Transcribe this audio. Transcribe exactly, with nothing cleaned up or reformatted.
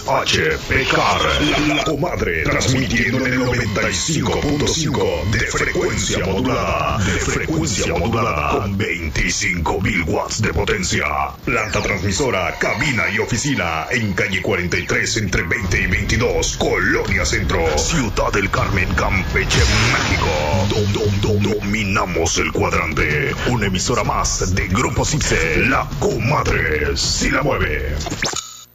H Pecar, la, la comadre, transmitiendo en el noventa y cinco punto cinco de frecuencia modulada, de frecuencia modulada, con veinticinco mil watts de potencia. Planta transmisora, cabina y oficina en calle cuarenta y tres entre veinte y veintidós, Colonia Centro, Ciudad del Carmen, Campeche, México. Dom, dom, dom, dominamos el cuadrante. Una emisora más de Grupo Cipse, la comadre, si la mueve.